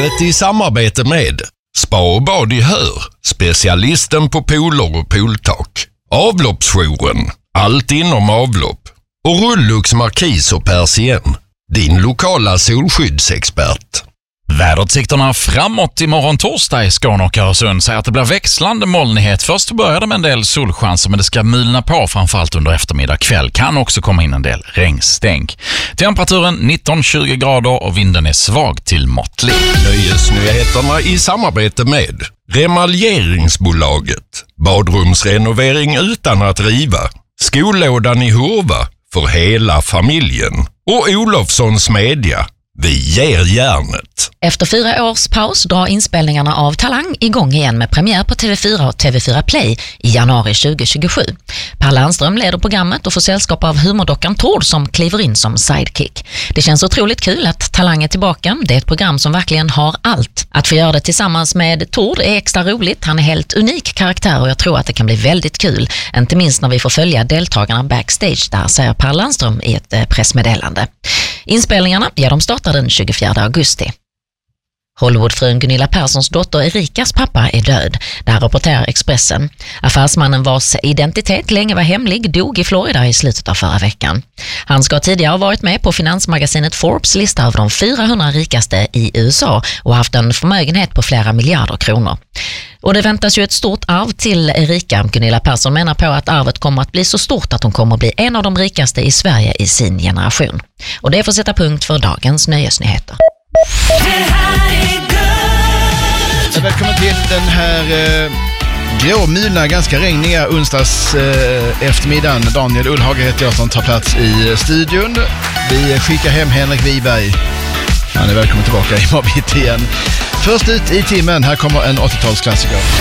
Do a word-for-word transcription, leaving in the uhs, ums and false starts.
programmet i samarbete med Spa och bad i Hör, specialisten på pooler och pooltak. Avloppsjouren, allt inom avlopp. Och Rullux Markis och Persien, din lokala solskyddsexpert. Väderutsikterna framåt imorgon torsdag i Skåne och Öresund säger att det blir växlande molnighet. Först börjar det med en del solchanser, men det ska mylna på framförallt under eftermiddag kväll. Kan också komma in en del regnstänk. Temperaturen nitton till tjugo grader och vinden är svag till måttlig. Nöjesnyheterna i samarbete med Remaljeringsbolaget. Badrumsrenovering utan att riva. Skollådan i Hurva för hela familjen. Och Olofssons Media. Vi ger järnet. Efter fyra års paus drar inspelningarna av Talang igång igen med premiär på T V fyra och T V fyra Play i januari tjugo tjugosju. Per Landström leder programmet och får sällskap av humordockan Tord som kliver in som sidekick. Det känns otroligt kul att Talang är tillbaka. Det är ett program som verkligen har allt. Att få göra det tillsammans med Tord är extra roligt. Han är helt unik karaktär och jag tror att det kan bli väldigt kul. Inte minst när vi får följa deltagarna backstage där, säger Per Landström i ett pressmeddelande. Inspelningarna, ja, de startar den tjugofjärde augusti. Hollywoodfrun Gunilla Perssons dotter Erikas pappa är död. Där rapporterar Expressen. Affärsmannen vars identitet länge var hemlig dog i Florida i slutet av förra veckan. Han ska tidigare ha varit med på finansmagasinet Forbes lista av de fyrahundra rikaste i U S A och haft en förmögenhet på flera miljarder kronor. Och det väntas ju ett stort arv till Erika. Gunilla Persson menar på att arvet kommer att bli så stort att hon kommer att bli en av de rikaste i Sverige i sin generation. Och det får sätta punkt för dagens nöjesnyheter. Välkommen till den här eh, gråmulna, ganska regniga onsdags eh, eftermiddagen. Daniel Ullhage heter jag som tar plats i studion. Vi skickar hem Henrik Wiberg. Han är välkommen tillbaka i morgon igen. Först ut i timmen, här kommer en åttiotalsklassiker.